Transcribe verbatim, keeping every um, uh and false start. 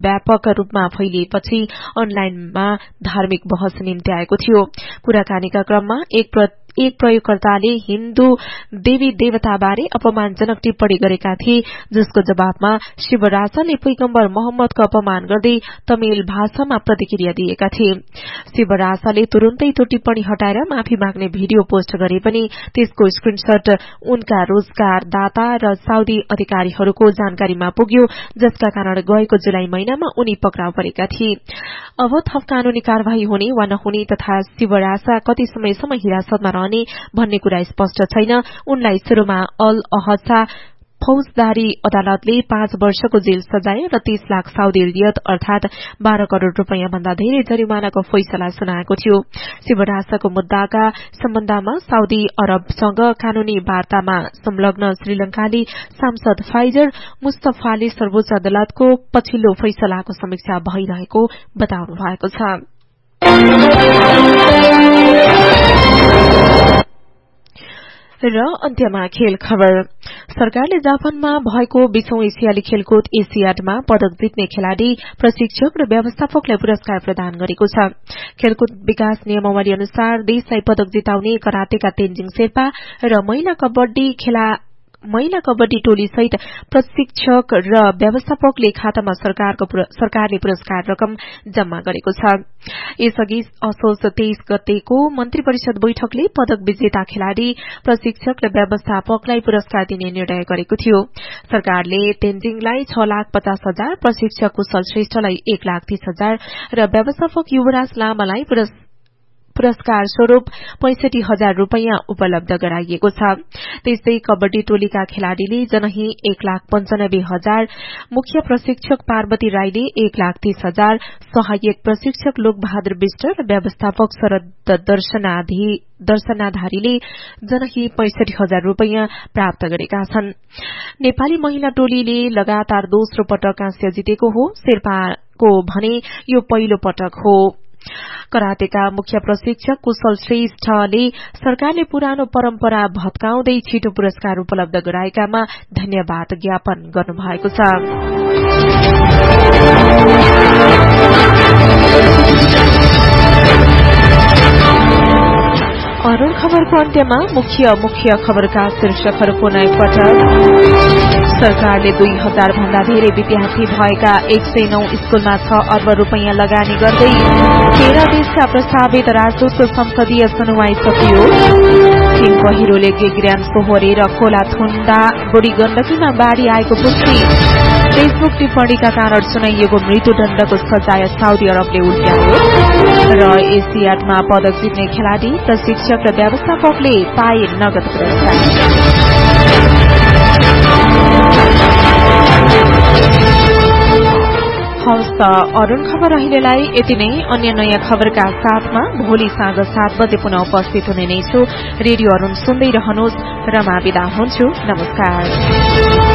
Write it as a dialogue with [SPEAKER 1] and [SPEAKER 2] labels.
[SPEAKER 1] व्यापक रूपमा फैलिएपछि अनलाइनमा धार्मिक बहस निम्ति आएको थियो। कुराकानीका क्रममा एक एक प्रयोगकर्ताले हिन्दू देवी देवताबारे अपमानजनक टिप्पणी गरेका थिए, जसको जवाबमा शिवरासाले पैगम्बर मोहम्मदको अपमान गर्दै तमिल भाषामा प्रतिक्रिया दिएका थिए। शिवरासाले तुरुन्तै त्यो टिप्पणी हटाएर माफी माग्ने भिडियो पोस्ट गरे पनि त्यसको स्क्रिनशट उनका रोजगारदाता र साउदी अधिकारीहरूको जानकारीमा पुग्यो, जसका कारण गएको जुलाई महिनामा उनी पक्राउ परेका थिए। अब थप कानूनी कार्यवाही हुने वा नहुने तथा शिवरासा कति समयसम्म हिरासतमा रहने भन्ने कुरा स्पष्ट छैन। उनलाई शुरूमा अल अहसा फौजदारी अदालतले पाँच वर्षको जेल सजाय र तीस लाख साउदी रियत अर्थात बाह्र करोड़ रूपियाँ भन्दा धेरै जरिमानाको फैसला सुनाएको थियो। शिवरासाको मुद्दाका सम्बन्धमा साउदी अरबसँग कानूनी वार्तामा संलग्न श्रीलंकाली सांसद फाइजर मुस्तफाले सर्वोच्च अदालतको पछिल्लो फैसलाको समीक्षा भइरहेको बताउनु भएको छ। र अन्त्यमा खेल खबर। सरकारले जापानमा भएको बीसौं एसियाली खेलकुद एसियाडमा पदक जित्ने खेलाड़ी, प्रशिक्षक र व्यवस्थापकलाई पुरस्कार प्रदान गरेको छ। खेलकुद विकास नियमावली अनुसार देशलाई पदक जिताउने करातेका तेन्जिङ शेर्पा र महिला कबड्डी खेला महिला कबड्डी टोली सहित प्रशिक्षक र व्यवस्थापकले खातामा सरकारको सरकारले पुरस्कार रकम जम्मा गरेको छ। यसअघि असोज तेइस गतेको मन्त्री परिषद बैठकले पदक विजेता खेलाड़ी, प्रशिक्षक र व्यवस्थापकलाई पुरस्कार दिने निर्णय गरेको थियो। सरकारले तेन्जिङलाई छ लाख पचास हजार, प्रशिक्षक कुशल श्रेष्ठलाई एक लाख तीस हजार र व्यवस्थापक युवराज लामालाई पुरस्कार स्वरूप पैंसठी हजार रूपियाँ उपलब्ध गराइएको छ। त्यस्तै कबड्डी टोलीका खेलाड़ीले जनही एक लाख पञ्चानब्बे हजार, मुख्य प्रशिक्षक पार्वती राईले एक लाख तीस हजार, सहायक प्रशिक्षक लोकबहादुर विष्ट र व्यवस्थापक शरद दर्शनाधारीले जनही पैंसठी हजार रूपियाँ प्राप्त गरेका छन्। नेपाली महिला टोलीले लगातार दोस्रो पटक कांस्य जितेको हो। शेर्पाको भने यो पहिलो पटक हो। करातेका मुख्य प्रशिक्षक कुशल श्रेष्ठले सरकारले पुरानो परम्परा भत्काउँदै छिटो पुरस्कार उपलब्ध गराएकामा धन्यवाद ज्ञापन गर्नुभएको छ। अरूण खबरको अन्त्यमा मुख्य मुख्य खबरका शीर्षकहरूको नयाँ पटक। सरकारले दुई हजार भन्दा धेरै विद्यार्थी भएका एक सय नौ स्कूलमा छ अर्ब रूपियाँ लगानी गर्दै तेह्र देशका प्रस्तावित राजदूतको संसदीय सुनवाई सकियो। चीन पहिरोले गेग्रान सोहोरे र खोला थुन्दा बुढी गण्डकीमा बाढ़ी आएको पुष्टि। फेसबुक टिप्पणीका कारण सुनाइएको मृत्युदण्डको सजाय साउदी अरबले उल्ट्यायो। र एसियाडमा पदक जित्ने खेलाड़ी, प्रशिक्षक र व्यवस्थापकले पाए नगद पुरस्कार। हवस् त अरूण खबर अहिलेलाई यति नै। अन्य नयाँ खबरका साथमा भोलि साँझ सात बजे पुनः उपस्थित हुने नै छु। रेडियो अरूण सुन्दै रहनुहोस्। रमा बिदा हुन्छु। नमस्कार।